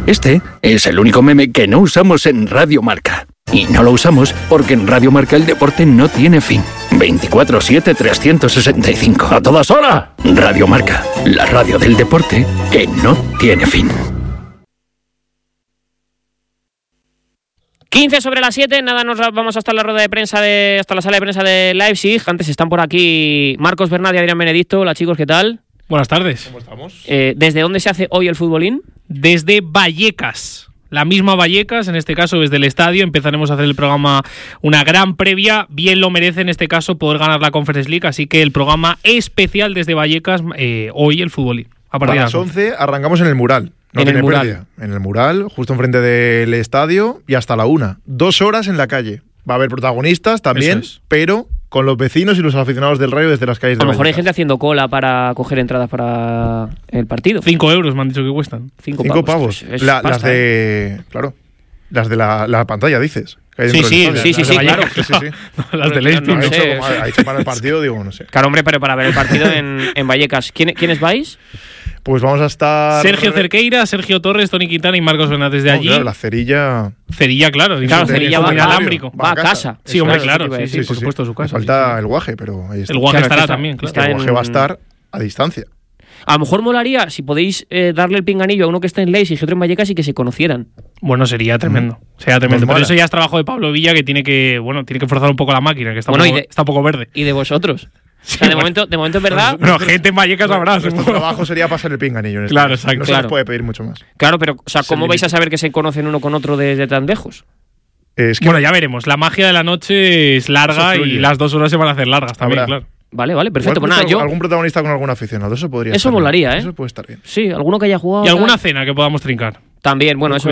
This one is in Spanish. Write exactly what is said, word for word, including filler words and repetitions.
Este es el único meme que no usamos en Radio Marca. Y no lo usamos porque en Radio Marca el deporte no tiene fin. veinticuatro siete trescientos sesenta y cinco. ¡A todas horas! Radio Marca, la radio del deporte que no tiene fin. quince sobre las siete, nada, nos vamos hasta la rueda de prensa de, hasta la sala de prensa de Leipzig. Antes están por aquí Marcos Bernat y Adrián Benedicto. Hola chicos, ¿qué tal? Buenas tardes. ¿Cómo estamos? Eh, ¿Desde dónde se hace hoy el futbolín? Desde Vallecas. La misma Vallecas, en este caso desde el estadio. Empezaremos a hacer el programa, una gran previa. Bien lo merece en este caso poder ganar la Conference League. Así que el programa especial desde Vallecas, eh, hoy el futbolín. A partir a las once arrancamos en el mural. No en el mural. Pérdida. En el mural, justo enfrente del estadio y hasta la una. Dos horas en la calle. Va a haber protagonistas también, es. pero con los vecinos y los aficionados del Rayo desde las calles de A lo mejor hay Vallecas. gente haciendo cola para coger entradas para el partido. Cinco euros me han dicho que cuestan. Cinco, Cinco pavos. pavos. Pues es La, pasta, las de... Claro. Las de la, la pantalla, dices. Que hay Sí, dentro del sí, estadio. sí, sí, Las sí, de claro. Vallecas, sí, sí. No, las de Leipzig. no Ha sé. hecho, como- ha hecho para el partido, digo, no sé. Claro, hombre, pero para ver el partido en, en Vallecas. ¿Quién, ¿Quiénes vais? Pues vamos a estar... Sergio Cerqueira, Sergio Torres, Tony Quintana y Marcos Bernat desde No, allí. claro, la cerilla... Cerilla, claro. Claro, Eso, Cerilla eso va, muy va- inalámbrico. va a casa. Sí, hombre, Claro, claro. eso te iba a Sí, sí, decir. por supuesto, su Me casa. falta sí, sí. el guaje, pero ahí está. El guaje Claro, estará está- también, claro. está El en- guaje va a estar a distancia. A lo mejor molaría si podéis eh, darle el pinganillo a uno que está en Leipzig y otro en Vallecas y que se conocieran. Bueno, sería tremendo. Sería tremendo. Nos Pero mola. eso ya es trabajo de Pablo Villa, que tiene que, bueno, tiene que forzar un poco la máquina, que está, Bueno, un, y poco, de- está un poco verde. ¿Y de vosotros? Sí, O sea, de, bueno. momento, de momento es verdad. Bueno, gente en Vallecas habrá, Nuestro supongo. trabajo sería pasar el pinganillo en este Claro, caso. exacto. No se Claro. nos puede pedir mucho más. Claro, pero, o sea, Es ¿cómo el vais a límite. saber que se conocen uno con otro desde tan lejos? Es que Bueno, ya veremos. La magia de la noche es larga Eso fluye. y las dos horas se van a hacer largas también, Habrá. claro. Vale, vale, igual perfecto. Pues cruza nada, yo. algún protagonista con algún aficionado, eso podría Eso estar bien. molaría, ¿eh? Eso puede estar bien. Sí, alguno que haya jugado. Y alguna tal. cena que podamos trincar. También, bueno, eso,